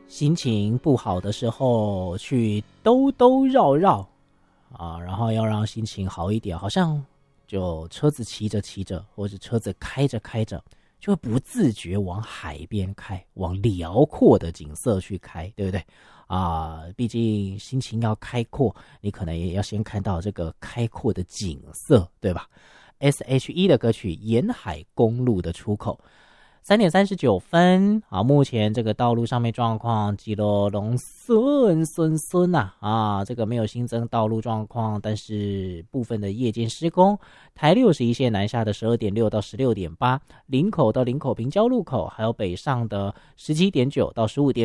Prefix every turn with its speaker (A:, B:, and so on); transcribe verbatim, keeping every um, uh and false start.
A: 心情不好的时候去兜兜绕绕啊，然后要让心情好一点，好像就车子骑着骑着，或者车子开着开着，就会不自觉往海边开，往辽阔的景色去开，对不对啊？毕竟心情要开阔，你可能也要先看到这个开阔的景色，对吧？ S H E 的歌曲《沿海公路的出口》。三点三十九分啊！目前这个道路上面状况，基隆龙顺顺顺呐啊，这个没有新增道路状况，但是部分的夜间施工。台六十一线南下的十二点六到十六点八，林口到林口平交路口，还有北上的十七点九到十五点